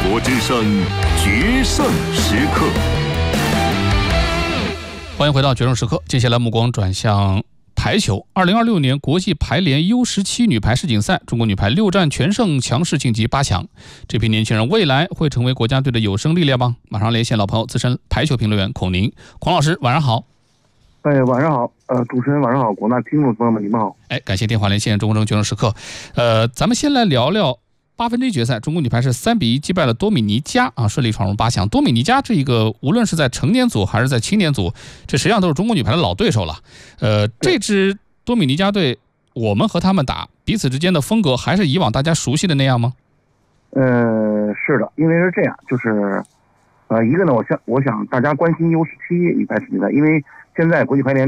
国之声决胜时刻。 欢迎回到决胜时刻，接下来目光转向排球。2026年国际排联 U17 女排世锦赛，中国女排6战全胜，强势晋级8强。这批年轻人未来会成为国家队的有生力量吗？马上连线老朋友，资深排球评论员孔宁。孔老师，晚上好。 晚上好，主持人晚上好，广大听众朋友们，你们好。 感谢电话连线中国决胜时刻。咱们先来聊聊8分之一决赛，中国女排是3-1击败了多米尼加啊，顺利闯入8强。多米尼加这一个无论是在成年组还是在青年组，这实际上都是中国女排的老对手了。这支多米尼加队，我们和他们打，彼此之间的风格还是以往大家熟悉的那样吗？ 是的，因为是这样，就是一个呢，我想大家关心 U17 女排世锦赛，因为现在国际排联